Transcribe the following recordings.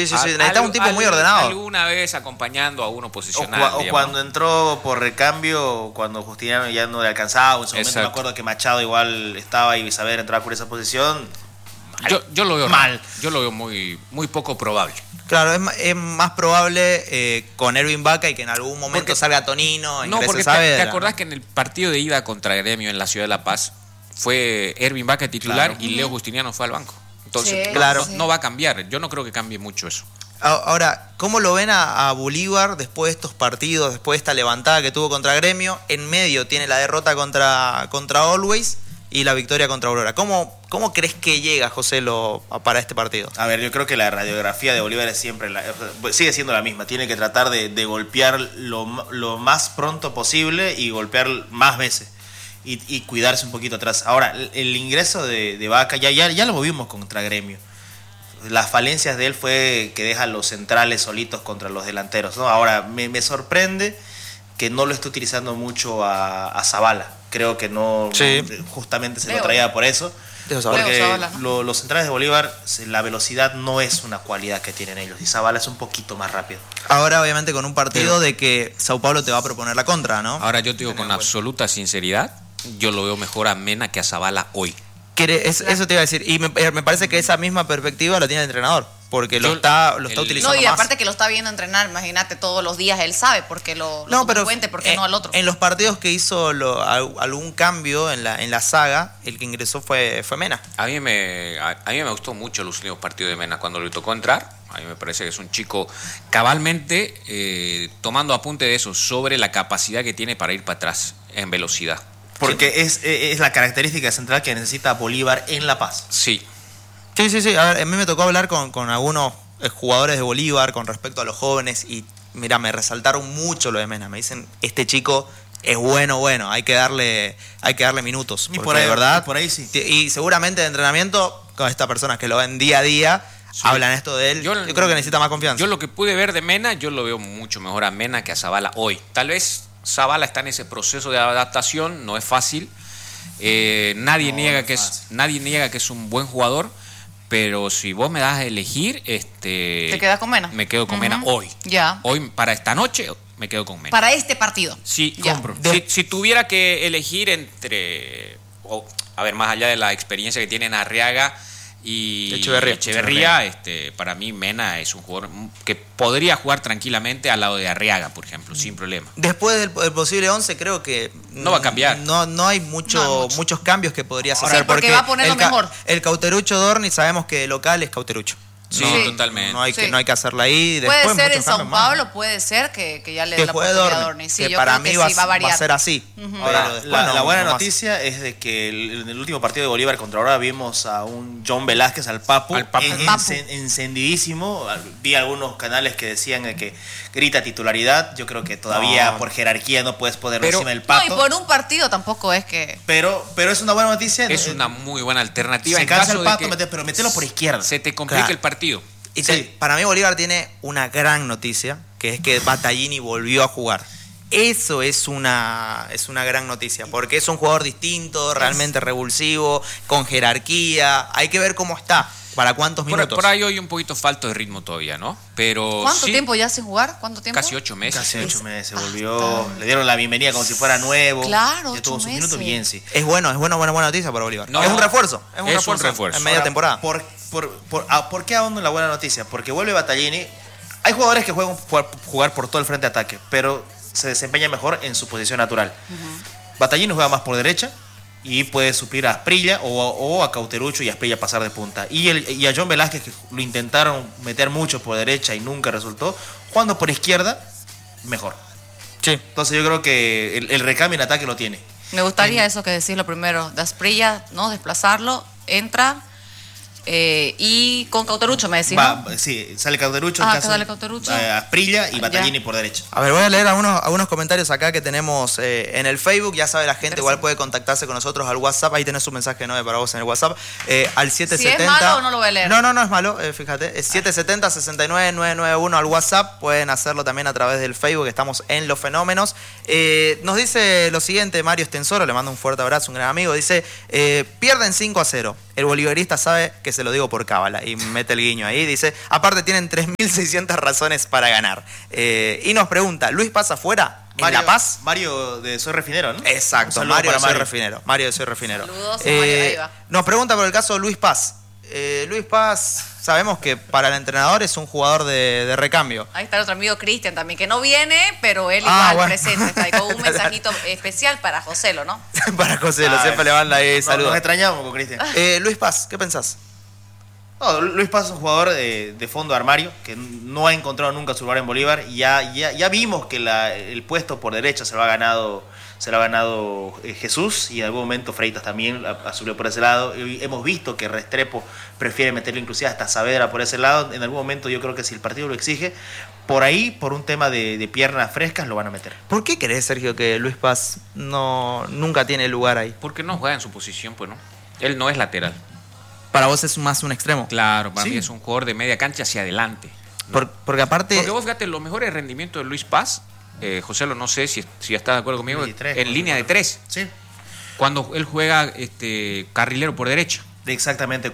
Necesitaba un tipo muy ordenado. Alguna vez acompañando a uno posicional. O cuando entró por recambio, cuando Justiniano ya no le alcanzaba. En su momento me acuerdo que Machado igual estaba y Saavedra entraba por esa posición. Yo lo veo mal. Yo lo veo muy, muy poco probable. Claro, es más probable con Ervin Vaca y que en algún momento salga Tonino. No, porque te acordás que en el partido de ida contra Gremio en la Ciudad de La Paz fue Ervin Vaca titular y Leo Justiniano fue al banco. Entonces, no va a cambiar. Yo no creo que cambie mucho eso. Ahora, ¿cómo lo ven a Bolívar después de estos partidos, después de esta levantada que tuvo contra Gremio? En medio tiene la derrota contra Always y la victoria contra Aurora. ¿Cómo crees que llega, José, para este partido? A ver, yo creo que la radiografía de Bolívar es siempre sigue siendo la misma. Tiene que tratar de golpear lo más pronto posible y golpear más veces. Y cuidarse un poquito atrás. Ahora, el ingreso de Vaca, ya lo vimos contra Gremio. Las falencias de él fue que deja los centrales solitos contra los delanteros, ¿no? Ahora, me sorprende que no lo esté utilizando mucho a Zavala. Creo que no, justamente se lo traía por eso. Porque los centrales de Bolívar, la velocidad no es una cualidad que tienen ellos. Y Zavala es un poquito más rápido. Ahora, obviamente, con un partido de que Sao Paulo te va a proponer la contra, ¿no? Ahora, yo te digo con absoluta sinceridad, yo lo veo mejor a Mena que a Zavala hoy. Eso te iba a decir. Y me parece que esa misma perspectiva la tiene el entrenador. Porque lo está utilizando más. No, y aparte que lo está viendo entrenar, imagínate, todos los días él sabe porque lo cuente, porque no al otro. En los partidos que hizo algún cambio en la saga, el que ingresó fue Mena. A mí me gustó mucho los últimos partidos de Mena cuando le tocó entrar. A mí me parece que es un chico cabalmente tomando apunte de eso, sobre la capacidad que tiene para ir para atrás en velocidad. Porque es la característica central que necesita Bolívar en La Paz. Sí. Sí. A ver, a mí me tocó hablar con algunos jugadores de Bolívar con respecto a los jóvenes y mira, me resaltaron mucho lo de Mena. Me dicen, este chico es bueno, hay que darle minutos. Y por ahí, ¿verdad? Por ahí sí. Y seguramente de entrenamiento, con estas personas que lo ven día a día, hablan esto de él. Yo creo que necesita más confianza. Yo lo que pude ver de Mena, yo lo veo mucho mejor a Mena que a Zavala hoy. Tal vez Zavala está en ese proceso de adaptación, no es fácil. Nadie niega que es un buen jugador, pero si vos me das a elegir, ¿te quedas con Mena? Me quedo con Mena hoy. Ya. Hoy, para esta noche, me quedo con Mena. Para este partido. Sí, compro. Si tuviera que elegir entre, más allá de la experiencia que tienen Arriaga y Echeverría, para mí Mena es un jugador que podría jugar tranquilamente al lado de Arriaga, por ejemplo, sin problema. Después del posible 11 creo que no va a cambiar. No hay muchos cambios que podrías hacer. Porque va a poner lo mejor. El Cauterucho Dorni sabemos que local es Cauterucho. Sí, totalmente. No hay que hacerla ahí. Puede ser en Sao Paulo, puede ser que ya le dé la oportunidad a Dorni. Sí, que para mí va a ser así. Ahora, la buena noticia es de que en el último partido de Bolívar contra Aurora vimos a un John Velázquez, al Papu. Encendidísimo. Vi algunos canales que decían que grita titularidad. Yo creo que todavía por jerarquía no puedes ponerlo encima del Pato. No, y por un partido tampoco es que... Pero es una buena noticia. Es una muy buena alternativa. Se cansa el Pato, pero metelo por izquierda. Se te complica el partido. Y para mí Bolívar tiene una gran noticia, que es que Battaglini volvió a jugar. Eso es una gran noticia, porque es un jugador distinto, realmente revulsivo, con jerarquía. Hay que ver cómo está, para cuántos minutos. Por ahí hoy un poquito falto de ritmo todavía, ¿no? Pero ¿cuánto tiempo ya sin jugar? ¿Cuánto tiempo? Casi 8 meses. Casi 8 meses, volvió. Le dieron la bienvenida como si fuera nuevo. Claro, ya tuvo sus minutos bien, sí. Es buena noticia para Bolívar. No, es un refuerzo. Es un refuerzo en media temporada. ¿Por qué aún no la buena noticia? Porque vuelve Battaglini. Hay jugadores que jugar por todo el frente de ataque, pero se desempeña mejor en su posición natural. Battaglini juega más por derecha y puede suplir a Asprilla o a Cauterucho y a Asprilla pasar de punta. Y a John Velázquez, que lo intentaron meter mucho por derecha y nunca resultó, jugando por izquierda, mejor. Sí. Entonces yo creo que el recambio en ataque lo tiene. Me gustaría eso que decís lo primero, de Asprilla, ¿no? Desplazarlo, entra... y con Cauterucho me decís, ¿no? Sí, sale Cauterucho, sale Cauterucho. Asprilla y Battaglini por derecha. A ver, voy a leer algunos comentarios acá que tenemos en el Facebook. Ya sabe la gente, igual puede contactarse con nosotros al WhatsApp. Ahí tenés un mensaje 9 para vos en el WhatsApp. Al 770. Si es malo, no lo voy a leer. No es malo, fíjate. Es 770-69991 al WhatsApp. Pueden hacerlo también a través del Facebook, estamos en Los Fenómenos. Nos dice lo siguiente Mario Estensoro, le mando un fuerte abrazo, un gran amigo. Dice, pierden 5-0. El bolivarista sabe que se lo digo por cábala y mete el guiño ahí. Dice, aparte tienen 3.600 razones para ganar. Y nos pregunta, ¿Luis Paz afuera? ¿En La Paz? Mario de Soy Refinero, ¿no? Exacto, Mario de Soy Refinero. Mario de Soy Refinero. Saludos, Mario, ahí va. Nos pregunta por el caso de Luis Paz. Luis Paz, sabemos que para el entrenador es un jugador de recambio. Ahí está el otro amigo Cristian también, que no viene, pero él igual bueno. presente. Está ahí con un mensajito especial para Joselo, ¿no? Para Joselo, siempre le manda ahí saludos. Nos extrañamos con Cristian. Luis Paz, ¿qué pensás? No, Luis Paz es un jugador de fondo de armario que no ha encontrado nunca su lugar en Bolívar y ya vimos que el puesto por derecha se lo ha ganado Jesús y en algún momento Freitas también asumió por ese lado. Y hemos visto que Restrepo prefiere meterlo inclusive hasta Saavedra por ese lado. En algún momento yo creo que si el partido lo exige, por ahí, por un tema de piernas frescas, lo van a meter. ¿Por qué crees, Sergio, que Luis Paz nunca tiene lugar ahí? Porque no juega en su posición, pues no. Él no es lateral. Para vos es más un extremo. Claro, para Sí. mí es un jugador de media cancha hacia adelante. ¿no? Porque aparte... Porque vos fíjate, los mejores rendimientos de Luis Paz, José, no sé si estás de acuerdo conmigo, en línea de 3. Sí. Cuando él juega carrilero por derecha. Exactamente,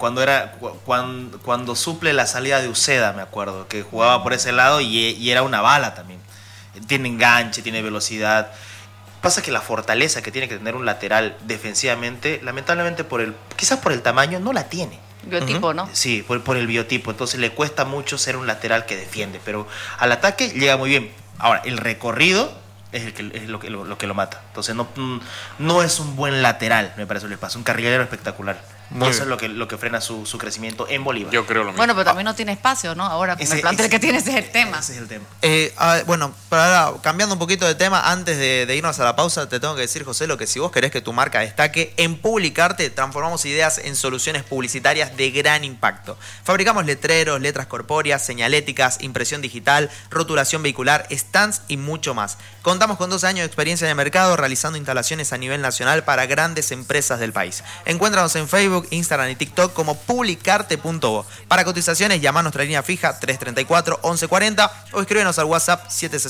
cuando suple la salida de Uceda, me acuerdo, que jugaba por ese lado y era una bala también. Tiene enganche, tiene velocidad. Pasa que la fortaleza que tiene que tener un lateral defensivamente, lamentablemente quizás por el tamaño, no la tiene. Biotipo, ¿no? Sí, por el biotipo. Entonces le cuesta mucho ser un lateral que defiende, pero al ataque llega muy bien. Ahora, el recorrido es lo que lo mata. Entonces no es un buen lateral, me parece Luis Paz. Un carrilero espectacular. Muy Eso bien. es lo que frena su crecimiento en Bolívar. Yo creo lo mismo. Bueno, pero también no tiene espacio, ¿no? Ahora con el plantel que tiene, ese es el tema. Ese es el tema. Bueno, para ahora, cambiando un poquito de tema, antes de irnos a la pausa, te tengo que decir, José, lo que si vos querés que tu marca destaque, en Publicarte transformamos ideas en soluciones publicitarias de gran impacto. Fabricamos letreros, letras corpóreas, señaléticas, impresión digital, rotulación vehicular, stands y mucho más. Contamos con 12 años de experiencia en el mercado, realizando instalaciones a nivel nacional para grandes empresas del país. Encuéntranos en Facebook, Instagram y TikTok como publicarte.bo. Para cotizaciones, llama a nuestra línea fija 334-1140 o escríbenos al WhatsApp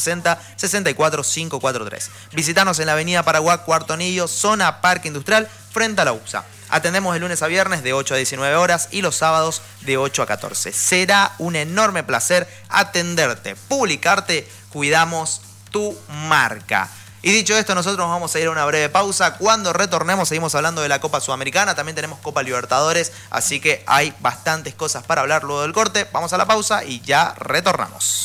760-64543. Visítanos en la avenida Paraguay, Cuarto Anillo, zona Parque Industrial, frente a la UPSA. Atendemos de lunes a viernes de 8 a 19 horas y los sábados de 8 a 14. Será un enorme placer atenderte. Publicarte, cuidamos tu marca. Y dicho esto, nosotros nos vamos a ir a una breve pausa. Cuando retornemos seguimos hablando de la Copa Sudamericana. También tenemos Copa Libertadores, así que hay bastantes cosas para hablar luego del corte. Vamos a la pausa y ya retornamos.